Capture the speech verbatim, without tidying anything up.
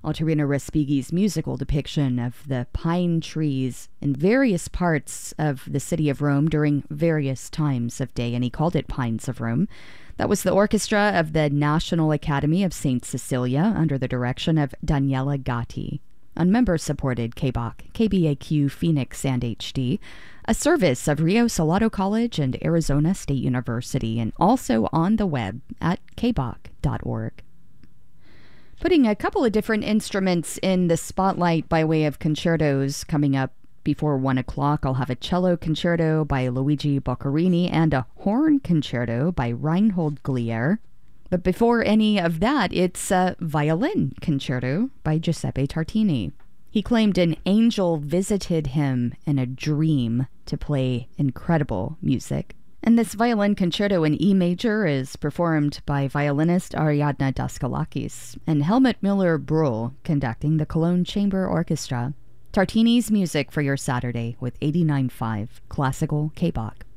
Alterina Respighi's musical depiction of the pine trees in various parts of the city of Rome during various times of day, and he called it Pines of Rome. That was the orchestra of the National Academy of Saint Cecilia under the direction of Daniela Gatti. On member-supported K B A C, K B A Q Phoenix and H D, a service of Rio Salado College and Arizona State University, and also on the web at k b a c dot org. Putting a couple of different instruments in the spotlight by way of concertos coming up before one o'clock. I'll have a cello concerto by Luigi Boccherini and a horn concerto by Reinhold Glier. But before any of that, it's a violin concerto by Giuseppe Tartini. He claimed an angel visited him in a dream to play incredible music. And this violin concerto in E major is performed by violinist Ariadna Daskalakis and Helmut Müller-Brühl conducting the Cologne Chamber Orchestra. Tartini's music for your Saturday with eighty-nine point five Classical K B A C.